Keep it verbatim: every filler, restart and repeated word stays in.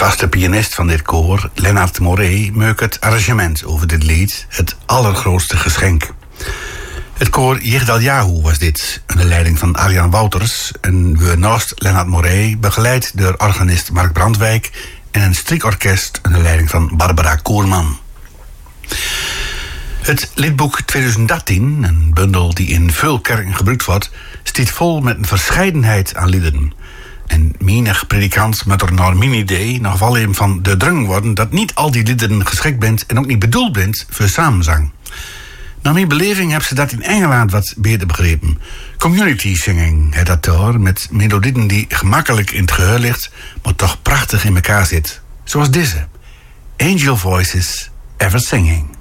vaste pianist van dit koor, Lennart Moré, maakt het arrangement over dit lied, het allergrootste geschenk. Het koor Yigdal was dit, onder leiding van Arjan Wouters, en we naast Lennart Moré, begeleid door organist Mark Brandwijk en een striekorkest onder leiding van Barbara Koerman. Het liedboek twintig dertien, een bundel die in veel kerken gebruikt wordt, stiet vol met een verscheidenheid aan liederen. En menig predikant met er naar mijn idee nog wel een van de drang worden dat niet al die liederen geschikt bent en ook niet bedoeld bent voor samenzang. Naar mijn beleving hebben ze dat in Engeland wat beter begrepen. Community singing, hè, dat door, met melodieën die gemakkelijk in het geheur ligt, maar toch prachtig in elkaar zit. Zoals deze. Angel Voices, Ever Singing.